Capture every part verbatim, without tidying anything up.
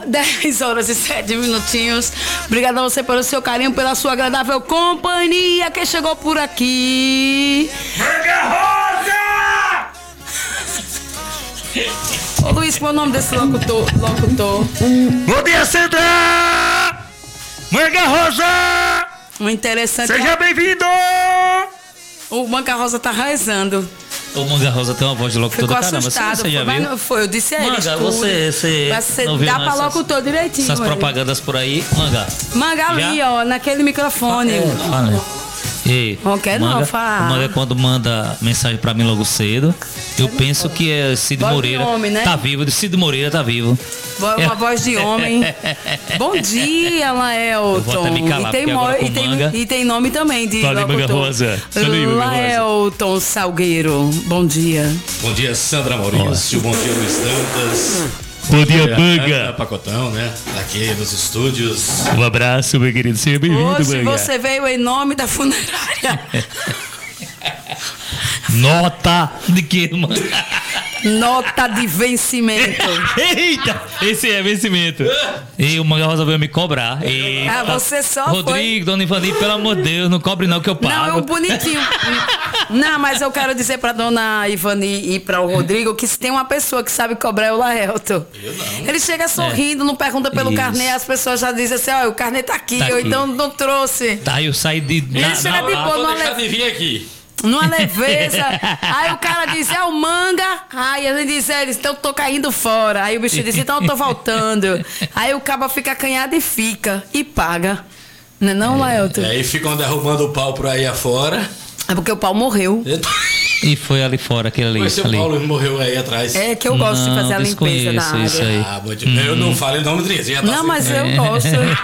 dez horas e sete minutinhos. Obrigada a você pelo seu carinho, pela sua agradável companhia. Quem chegou por aqui? Manga Rosa! Ô Luiz, qual é o nome desse locutor? locutor? Bom dia, Sandra! Manga Rosa! Um interessante. Seja bem-vindo! O Manga Rosa tá rezando. O Manga Rosa tem uma voz de locutor do caramba. Assustado. Você já foi, viu? não foi, eu disse a ele. Manga, você, você, você não viu dá pra locutor direitinho. Essas ele. propagandas por aí, Manga. Manga ali, Já? ó, naquele microfone. É, fala. Ei, Não quer Manga, não, fala. o Manga, quando manda mensagem pra mim logo cedo, eu penso que é Cid Voz de Moreira. homem, né? Tá vivo, Cid Moreira tá vivo. Uma voz de homem. Bom dia, Laelton. Eu vou até me calar, e, tem porque mo- agora com e, tem, Manga- e tem nome também de Fala aí, Manga locutor. Rosa. Fala aí, Manga Rosa. Laelton Salgueiro. Bom dia. Bom dia, Sandra Maurício. Bom dia, Luiz Dantas. Bom dia, Ana Manga. Pacotão, né? Aqui nos estúdios. Um abraço, meu querido. Seja bem-vindo, Hoje Manga. você veio em nome da funerária. Nota de que, mano? Nota de vencimento. Eita, esse é vencimento. E o Manga Rosa veio me cobrar. Eita. Ah, você só Rodrigo, Dona Ivani, pelo amor de Deus, não cobre não que eu pago. Não, é um bonitinho. Não, mas eu quero dizer pra dona Ivani e pra o Rodrigo que se tem uma pessoa que sabe cobrar é o Laelton. Eu não. Ele chega sorrindo, não pergunta pelo Isso. carnê, as pessoas já dizem assim, ó, o carnê tá aqui, Tá ou aqui. então não trouxe. Tá, eu saí de... Ele na- chega na- de na- boa, Vou numa, deixar le... de vir aqui. numa leveza. Aí o cara diz, é o Manga. Aí a gente diz, é, então eu tô caindo fora. Aí o bicho diz, então eu tô voltando. Aí o cabo fica acanhado e fica. E paga. Não é não, Laelton? E aí ficam derrubando o pau por aí afora. É porque o pau morreu. E foi ali fora, aquele ali. Mas seu ali. Paulo morreu aí atrás. É que eu gosto de Não, fazer a limpeza da desconheço isso área. aí. Ah, bom dia. Eu não falei o nome dele. Já tá Não, mas eu gosto.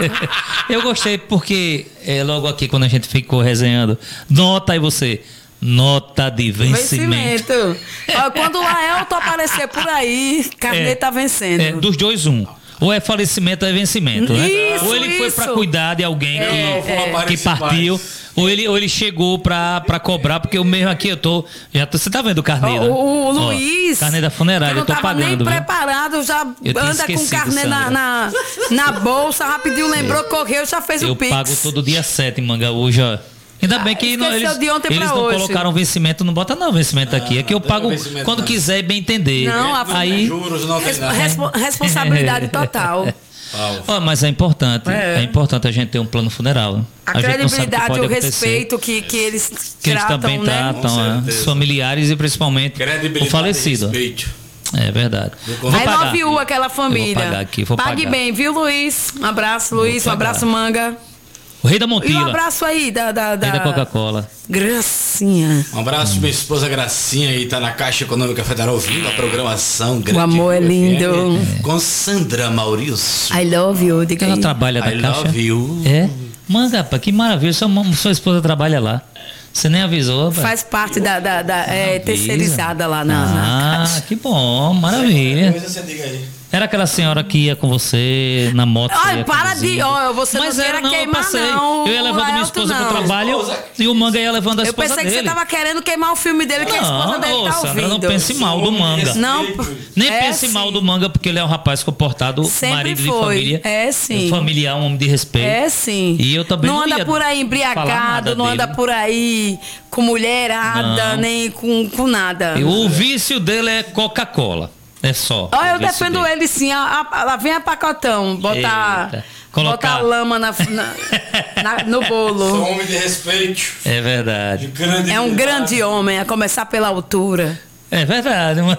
Eu gostei porque é, logo aqui quando a gente ficou resenhando, nota aí você, nota de vencimento. Vencimento. Ó, quando o Laelton aparecer por aí, carnê É, tá vencendo. É, dos dois, um. Ou é falecimento ou é vencimento, né? Isso, ou ele foi pra isso. cuidar de alguém É, que, eu vou que aparecer partiu, mais. ou ele, ou ele chegou pra, pra cobrar, porque eu mesmo aqui eu tô. Já tô você tá vendo o carnê, Ó, né? o, o Ó, Luiz. carnê da que funerária, não eu tô tava nem pagando, viu? preparado, já Eu tinha anda com o esquecido, carnê na, Sandra. na, na bolsa, rapidinho lembrou, correu, já fez Eu o Pix. pago todo dia sete em Mangaújo, ó. Ainda bem que não, esqueceu eles, de ontem pra eles não hoje. colocaram vencimento, não bota não vencimento aqui. É que eu tem pago vencimento quando não. quiser e bem entender. Não, a- Aí, Juros não tem Respo- nada. respo- responsabilidade total. Pau. ó, mas é importante, É. é. importante a gente ter um plano funeral. A, gente não sabe o que credibilidade pode e o acontecer, respeito que, que eles que eles tratam, também né? tratam Com é, certeza. os familiares e principalmente Credibilidade o falecido. e respeito. É verdade. Vou Vou I pagar. love you, aquela família. Eu vou pagar aqui, vou Pague pagar. bem, viu, Luiz? Um abraço, Luiz. Um pagar. abraço, Manga. O rei da E um Montila, abraço aí da, da, da... rei da Coca-Cola. Gracinha. Um abraço pra minha esposa Gracinha aí, tá na Caixa Econômica Federal ouvindo a programação Grande O amor é Rio lindo. F M, com Sandra Maurício. I love you. Diga Ela aí. trabalha na I Caixa? love you. É? Manga, rapaz, que maravilha. Sua, mam- sua esposa trabalha lá. Você nem avisou, rapaz. Faz parte da, da, da é, Avisa. terceirizada lá na, na Ah, Caixa. que bom, maravilha. Depois você diga aí. Era aquela senhora que ia com você na moto. você Ai, ia para conduzindo. de... Ó, você Mas não era, queira não, eu queimar, passei. não. Eu ia levando minha Laelton, esposa não. pro trabalho Esposa? e o Manga ia levando a Eu esposa pensei que dele. você tava querendo queimar o filme dele, que a esposa Não, dele ô, tá Sandra, ouvindo. não pense mal do Manga. Não, Nem é pense sim. mal do Manga, porque ele é um rapaz comportado, Sempre marido de foi. família. É sim. Familiar, um homem de respeito. É sim. E eu também não não anda ia por aí falar embriagado, nada não anda dele. por aí com mulherada, Não. nem com, com nada. E o vício dele é Coca-Cola. É só. Olha, eu o vício defendo dele. ele sim. A, a, lá vem a pacotão, botar, Eita. Colocar- botar lama na, na- na- no Sou bolo. homem de respeito. É De verdade. grande É um grande homem, a começar pela altura. É verdade. mano.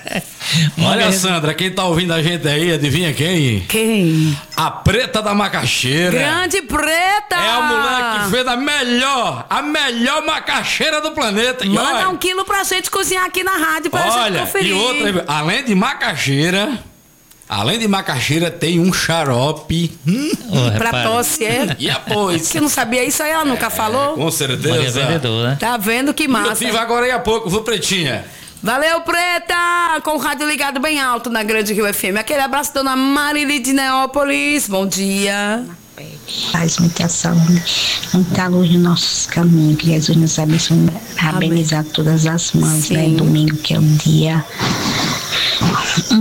Olha, Manga- Sandra, quem tá ouvindo a gente aí, adivinha quem? Quem? A Preta da Macaxeira. Grande Preta! É a mulher que fez a melhor, a melhor macaxeira do planeta. E Manda olha, um quilo pra gente cozinhar aqui na rádio pra gente olha, conferir. e outra, além de macaxeira, além de macaxeira, tem um xarope. Hum, Ô, Pra repara. tosse, é? e após. Que não sabia isso aí, ela nunca falou? Com Manga é certeza. vendedor, né? Tá vendo que Eu massa. tive agora aí há pouco, viu, Pretinha? Valeu, Preta! Com o rádio ligado bem alto na Grande Rio F M. Aquele abraço, dona Marili de Neópolis. Bom dia. Faz muita saúde, muita luz nos nossos caminhos, que Jesus nos abençoe. Parabenizar todas as mães, Sim. né? Domingo, que é um dia, um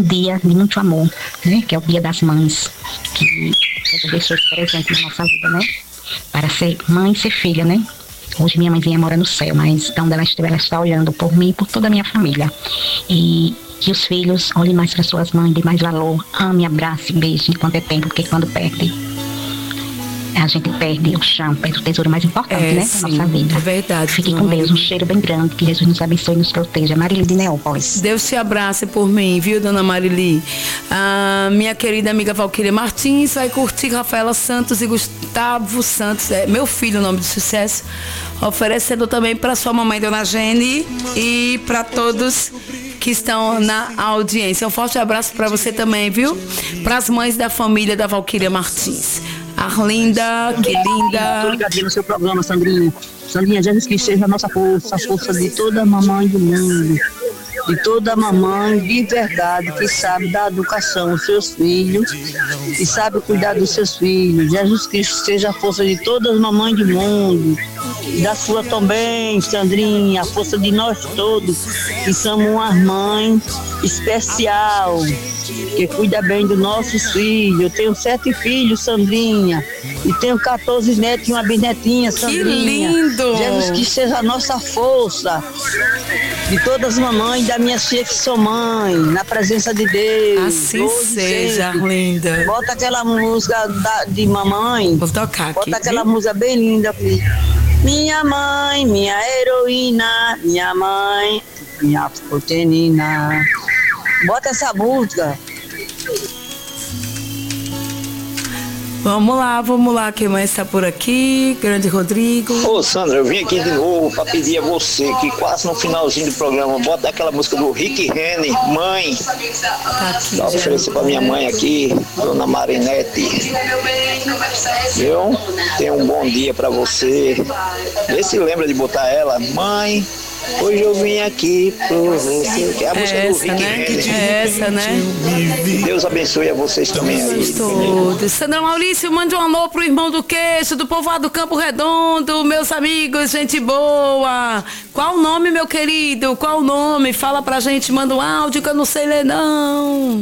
dia de muito amor, né? Que é o Dia das Mães, que Jesus deixou presente na nossa vida, né? Para ser mãe e ser filha, né? Hoje minha mãezinha mora no céu, mas onde ela estiver, ela está olhando por mim e por toda a minha família. E que os filhos olhem mais para suas mães, dê mais valor, ame, abrace, beije enquanto é tempo, porque quando perde, a gente perde o chão, perde o tesouro mais importante, É, né, sim, da nossa vida. é verdade, Fique dona com Deus, um Maria. cheiro bem grande, que Jesus nos abençoe e nos proteja. Marília de Neópolis. Deus te abrace por mim, viu, dona Marili? A minha querida amiga Valquíria Martins vai curtir Rafaela Santos e Gustavo Santos, é meu filho, o nome de sucesso, oferecendo também para sua mamãe, dona Jenny, e para todos que estão na audiência. Um forte abraço para você também, viu? Para as mães da família da Valquíria Martins. Arlinda, que Estou linda. ligadinho no seu programa, Sandrinha. Sandrinha, Jesus Cristo seja a nossa força, a força de toda mamãe do mundo, de toda mamãe de verdade, que sabe dar educação aos seus filhos e sabe cuidar dos seus filhos. Jesus Cristo seja a força de todas as mamães do mundo, da sua também, Sandrinha, a força de nós todos, que somos uma mãe especial, que cuida bem dos nossos filhos. Eu tenho sete filhos, Sandrinha, e tenho quatorze netos e uma bisnetinha, Sandrinha. lindo! Jesus Cristo seja a nossa força, de todas as mamães, da minha tia que sou mãe, na presença de Deus. Assim hoje seja, sempre. Arlinda. Bota aquela música da- de mamãe. Vou tocar aqui. Bota aquela viu? música bem linda. Minha mãe, minha heroína, minha mãe, minha proteína. Bota essa música. Vamos lá, vamos lá. Quem mais está por aqui? Grande Rodrigo. Ô Sandra, eu vim aqui de novo para pedir a você que quase no finalzinho do programa bota aquela música do Rick Renner, Mãe, Tá aqui, para já. oferecer para minha mãe aqui, Dona Marinete. Viu? Tenha um bom dia para você. Vê se lembra de botar ela, Mãe. Hoje eu vim aqui por você, que é a música É do essa, Rick né? Renner. É essa, né? Deus abençoe a vocês também aí. Todos. Sandra Maurício, mande um alô pro irmão do Queixo, do povoado do Campo Redondo, meus amigos, gente boa. Qual o nome, meu querido? Qual o nome? Fala pra gente, manda um áudio que eu não sei ler, não.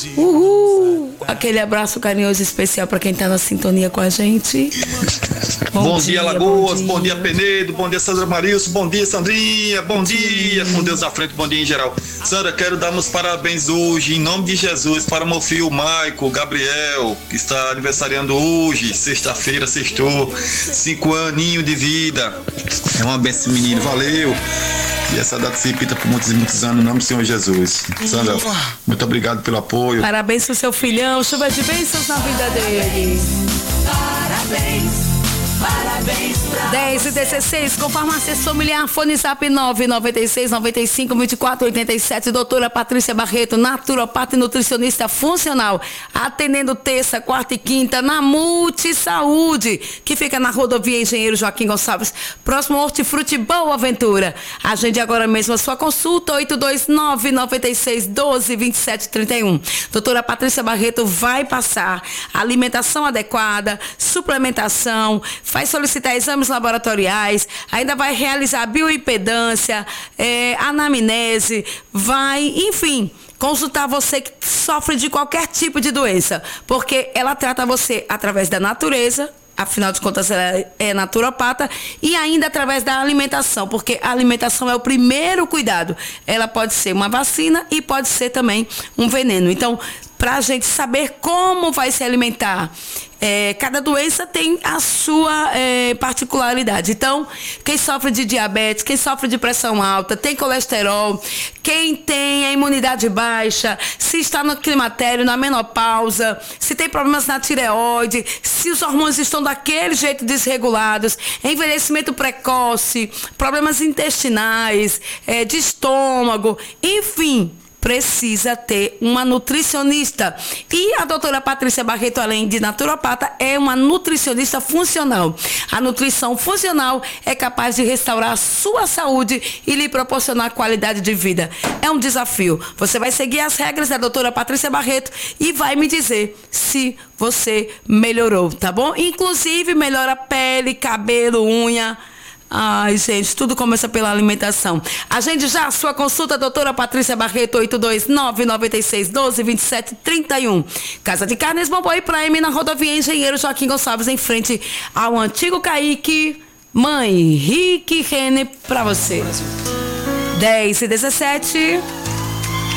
Uhul. Aquele abraço carinhoso e especial pra quem tá na sintonia com a gente. Bom, dia, Lagoas, bom dia. Penedo, bom dia, Sandra Marilson, bom dia, Sandrinha, bom dia, com Deus à frente, bom dia em geral. Sandra, quero dar meus parabéns hoje, em nome de Jesus, para meu filho Maico Gabriel, que está aniversariando hoje, sexta-feira, sextou, cinco aninhos de vida. É uma benção, menino, valeu. E essa data se repita por muitos e muitos anos, em nome do Senhor Jesus. Sandra, muito obrigado pelo apoio. Parabéns pro seu filhão, chuva de bênçãos na vida dele. Parabéns. Parabéns pra dez e dezesseis, com farmácia familiar, fone zap nove nove seis nove cinco vinte e quatro oitenta e sete, doutora Patrícia Barreto, naturopata e nutricionista funcional, atendendo terça, quarta e quinta na Multi Saúde, que fica na rodovia Engenheiro Joaquim Gonçalves, próximo ao Hortifruti Boa Aventura. Agende agora mesmo a sua consulta, oito dois nove nove seis um dois dois sete três um. Doutora Patrícia Barreto vai passar alimentação adequada, suplementação, vai solicitar exames laboratoriais, ainda vai realizar bioimpedância, é, anamnese, vai, enfim, consultar você que sofre de qualquer tipo de doença, porque ela trata você através da natureza, afinal de contas ela é naturopata, e ainda através da alimentação, porque a alimentação é o primeiro cuidado. Ela pode ser uma vacina e pode ser também um veneno. Então, para a gente saber como vai se alimentar, é, cada doença tem a sua é, particularidade. Então, quem sofre de diabetes, quem sofre de pressão alta, tem colesterol, quem tem a imunidade baixa, se está no climatério, na menopausa, se tem problemas na tireoide, se os hormônios estão daquele jeito desregulados, envelhecimento precoce, problemas intestinais, é, de estômago, enfim, precisa ter uma nutricionista. E a doutora Patrícia Barreto, além de naturopata, é uma nutricionista funcional. A nutrição funcional é capaz de restaurar a sua saúde e lhe proporcionar qualidade de vida. É um desafio. Você vai seguir as regras da doutora Patrícia Barreto e vai me dizer se você melhorou, tá bom? Inclusive, melhora pele, cabelo, unha. Ai, gente, tudo começa pela alimentação. Agende já a sua consulta, doutora Patrícia Barreto, oito dois nove, nove seis, um dois, dois sete, três um. Casa de Carnes Bom e Prime, na rodovia Engenheiro Joaquim Gonçalves, em frente ao antigo Caique. Mãe, Rick Rene, pra você. dez e dezessete.